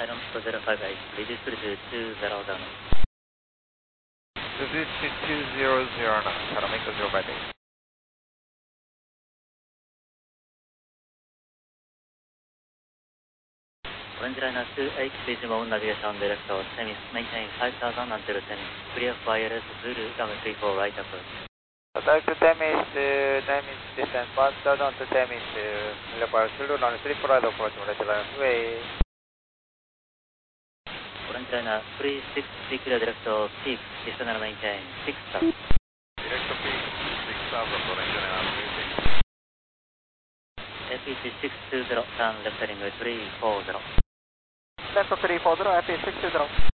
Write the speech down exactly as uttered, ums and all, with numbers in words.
Iron zero five eight, reduce to two zero zero. Reduce to two zero zero now, Parameko zero five eight. Orange liner two eight, please move navigation director, Semis, maintain five thousand until Semis, clear for I L S Zulu, runway three four right approach. Attack to Temis, Temis distance one thousand to Temis, Leopard Zulu, runway three four right approach, runway. Orange liner three six, clear director peak, additional maintain six thousand. Director peak, six thousand, orange liner three six. A P C six two zero, turn left heading three four zero. Left three four zero, A P C six two zero.